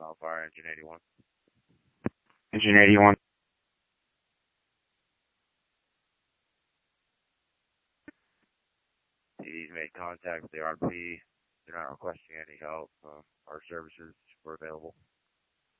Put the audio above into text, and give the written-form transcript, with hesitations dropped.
Fire Engine 81. Engine 81. He's made contact with the RP. They're not requesting any help. Our services were available.